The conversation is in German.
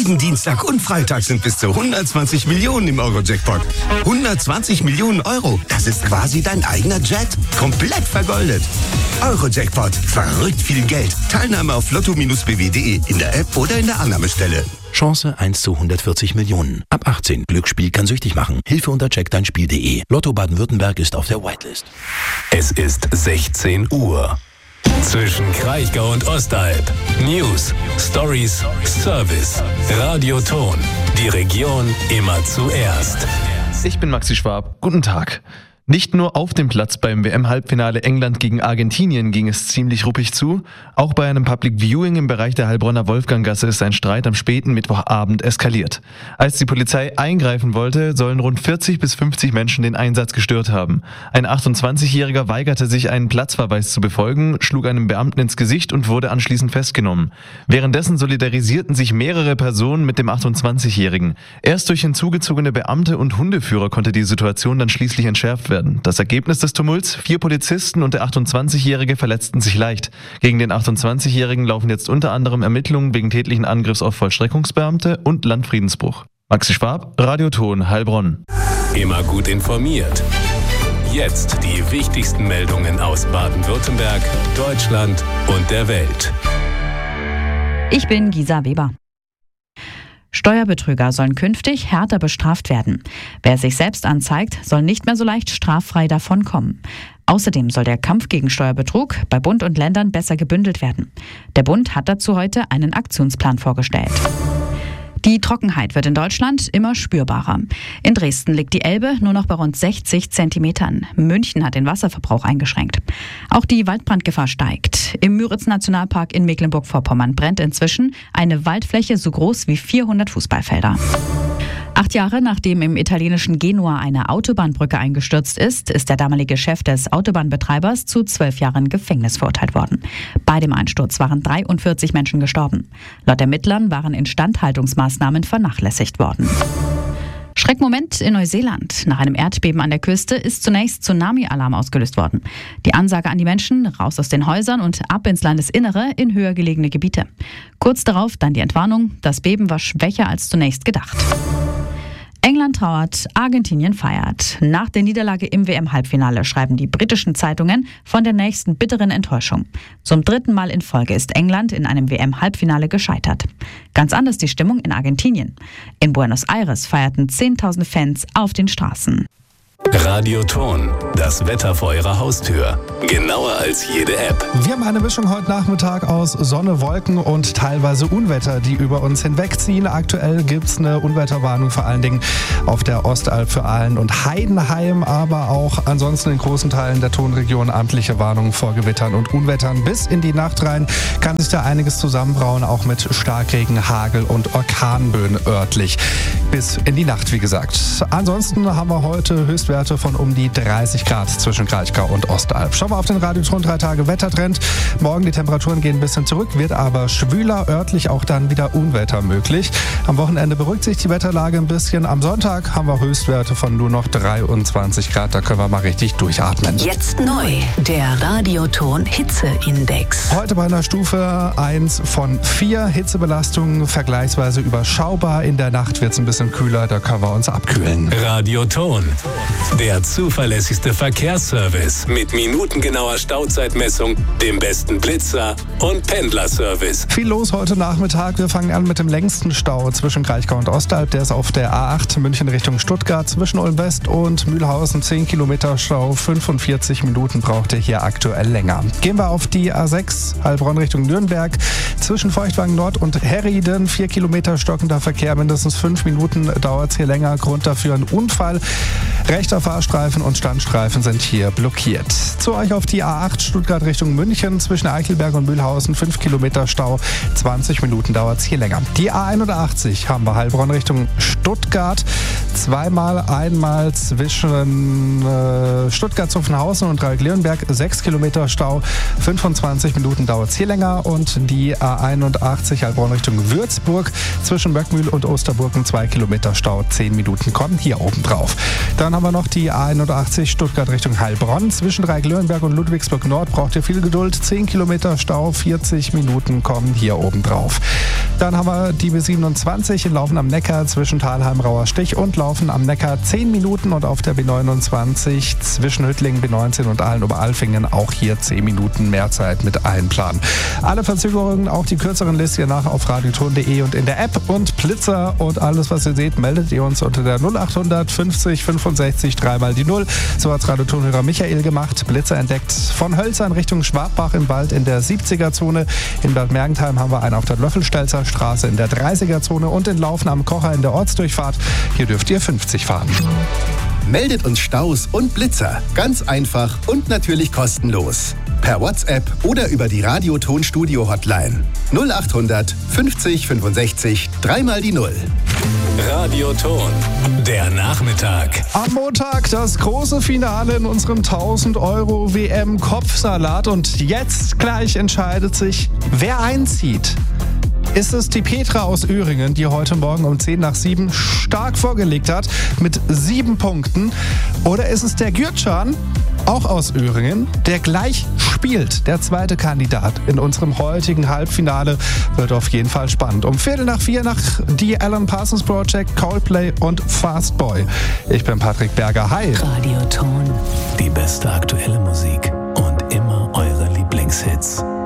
Jeden Dienstag und Freitag sind bis zu 120 Millionen im Euro-Jackpot. 120 Millionen Euro, das ist quasi dein eigener Jet. Komplett vergoldet. Euro-Jackpot, verrückt viel Geld. Teilnahme auf lotto-bw.de, in der App oder in der Annahmestelle. Chance 1 zu 140 Millionen. Ab 18. Glücksspiel kann süchtig machen. Hilfe unter checkdeinspiel.de. Lotto Baden-Württemberg ist auf der Whitelist. Es ist 16 Uhr. Zwischen Kraichgau und Ostalb. News, Stories, Service. Radioton. Die Region immer zuerst. Ich bin Maxi Schwab. Guten Tag. Nicht nur auf dem Platz beim WM-Halbfinale England gegen Argentinien ging es ziemlich ruppig zu. Auch bei einem Public Viewing im Bereich der Heilbronner Wolfganggasse ist ein Streit am späten Mittwochabend eskaliert. Als die Polizei eingreifen wollte, sollen rund 40 bis 50 Menschen den Einsatz gestört haben. Ein 28-Jähriger weigerte sich, einen Platzverweis zu befolgen, schlug einem Beamten ins Gesicht und wurde anschließend festgenommen. Währenddessen solidarisierten sich mehrere Personen mit dem 28-Jährigen. Erst durch hinzugezogene Beamte und Hundeführer konnte die Situation dann schließlich entschärft werden. Das Ergebnis des Tumults: 4 Polizisten und der 28-Jährige verletzten sich leicht. Gegen den 28-Jährigen laufen jetzt unter anderem Ermittlungen wegen tätlichen Angriffs auf Vollstreckungsbeamte und Landfriedensbruch. Maxi Schwab, Radioton, Heilbronn. Immer gut informiert. Jetzt die wichtigsten Meldungen aus Baden-Württemberg, Deutschland und der Welt. Ich bin Gisa Weber. Steuerbetrüger sollen künftig härter bestraft werden. Wer sich selbst anzeigt, soll nicht mehr so leicht straffrei davonkommen. Außerdem soll der Kampf gegen Steuerbetrug bei Bund und Ländern besser gebündelt werden. Der Bund hat dazu heute einen Aktionsplan vorgestellt. Die Trockenheit wird in Deutschland immer spürbarer. In Dresden liegt die Elbe nur noch bei rund 60 Zentimetern. München hat den Wasserverbrauch eingeschränkt. Auch die Waldbrandgefahr steigt. Im Müritz-Nationalpark in Mecklenburg-Vorpommern brennt inzwischen eine Waldfläche so groß wie 400 Fußballfelder. 8 Jahre nachdem im italienischen Genua eine Autobahnbrücke eingestürzt ist, ist der damalige Chef des Autobahnbetreibers zu 12 Jahren Gefängnis verurteilt worden. Bei dem Einsturz waren 43 Menschen gestorben. Laut Ermittlern waren Instandhaltungsmaßnahmen vernachlässigt worden. Schreckmoment in Neuseeland. Nach einem Erdbeben an der Küste ist zunächst Tsunami-Alarm ausgelöst worden. Die Ansage an die Menschen: raus aus den Häusern und ab ins Landesinnere in höher gelegene Gebiete. Kurz darauf dann die Entwarnung: das Beben war schwächer als zunächst gedacht. England trauert, Argentinien feiert. Nach der Niederlage im WM-Halbfinale schreiben die britischen Zeitungen von der nächsten bitteren Enttäuschung. Zum 3. Mal in Folge ist England in einem WM-Halbfinale gescheitert. Ganz anders die Stimmung in Argentinien. In Buenos Aires feierten 10.000 Fans auf den Straßen. Radioton, das Wetter vor Ihrer Haustür. Genauer als jede App. Wir haben eine Mischung heute Nachmittag aus Sonne, Wolken und teilweise Unwetter, die über uns hinwegziehen. Aktuell gibt es eine Unwetterwarnung vor allen Dingen auf der Ostalb für Aalen und Heidenheim, aber auch ansonsten in großen Teilen der Tonregion amtliche Warnungen vor Gewittern und Unwettern. Bis in die Nacht rein kann sich da einiges zusammenbrauen, auch mit Starkregen, Hagel und Orkanböen örtlich. Bis in die Nacht, wie gesagt. Ansonsten haben wir heute Höchstwerte von um die 30 Grad zwischen Kraichgau und Ostalb. Schauen wir auf den Radioton 3 Tage Wettertrend. Morgen die Temperaturen gehen ein bisschen zurück, wird aber schwüler, örtlich auch dann wieder Unwetter möglich. Am Wochenende beruhigt sich die Wetterlage ein bisschen. Am Sonntag haben wir Höchstwerte von nur noch 23 Grad. Da können wir mal richtig durchatmen. Jetzt neu, der Radioton Hitzeindex. Heute bei einer Stufe 1 von 4. Hitzebelastung vergleichsweise überschaubar. In der Nacht wird es ein bisschen kühler, da können wir uns abkühlen. Radioton, der zuverlässigste Verkehrsservice mit minutengenauer Stauzeitmessung, dem besten Blitzer und Pendlerservice. Viel los heute Nachmittag. Wir fangen an mit dem längsten Stau zwischen Kraichgau und Ostalb. Der ist auf der A8 München Richtung Stuttgart. Zwischen Ulm West und Mühlhausen 10 Kilometer Stau. 45 Minuten braucht er hier aktuell länger. Gehen wir auf die A6 Heilbronn Richtung Nürnberg. Zwischen Feuchtwagen Nord und Herrieden 4 Kilometer stockender Verkehr. Mindestens 5 Minuten dauert es hier länger. Grund dafür ein Unfall. Rechter Fahrstreifen und Standstreifen sind hier blockiert. Zu euch auf die A8 Stuttgart Richtung München. Zwischen Eichelberg und Mühlhausen 5 Kilometer Stau. 20 Minuten dauert es hier länger. Die A81 haben wir Heilbronn Richtung Stuttgart. einmal zwischen Stuttgart-Zuffenhausen und Dreieck-Leonberg 6 Kilometer Stau, 25 Minuten dauert es hier länger. Und die A81 Heilbronn Richtung Würzburg zwischen Möckmühl und Osterburgen 2 Kilometer Stau, 10 Minuten kommen hier oben drauf. Dann haben wir noch die A81 Stuttgart Richtung Heilbronn zwischen Dreieck-Leonberg und Ludwigsburg Nord, braucht ihr viel Geduld, 10 Kilometer Stau, 40 Minuten kommen hier oben drauf. Dann haben wir die B27 in Laufen am Neckar zwischen Thalheim, Rauerstich und Laufen am Neckar 10 Minuten und auf der B29 zwischen Hüttlingen, B19 und Ahlen-Oberalfingen auch hier 10 Minuten mehr Zeit mit einplanen. Alle Verzögerungen, auch die kürzeren List ihr nach auf radioton.de und in der App und Blitzer und alles, was ihr seht, meldet ihr uns unter der 0800 50 65 3 die 0. So hat Radiotonhörer Michael gemacht. Blitzer entdeckt von Hölzern Richtung Schwabbach im Wald in der 70er-Zone. In Bad Mergentheim haben wir einen auf der Löffelstelzer Straße in der 30er-Zone und in Laufen am Kocher in der Ortsdurchfahrt. Hier dürft ihr 50 fahren. Meldet uns Staus und Blitzer. Ganz einfach und natürlich kostenlos. Per WhatsApp oder über die Radioton-Studio-Hotline. 0800 50 65 3 die 0. Radioton, der Nachmittag. Am Montag das große Finale in unserem 1000 € WM-Kopfsalat. Und jetzt gleich entscheidet sich, wer einzieht. Ist es die Petra aus Öhringen, die heute Morgen um 6:10 stark vorgelegt hat mit 7 Punkten? Oder ist es der Gürcan, auch aus Öhringen, der gleich spielt? Der zweite Kandidat in unserem heutigen Halbfinale wird auf jeden Fall spannend. Um 3:15 nach die Alan Parsons Project, Coldplay und Fast Boy. Ich bin Patrick Berger. Hi. Radioton. Die beste aktuelle Musik und immer eure Lieblingshits.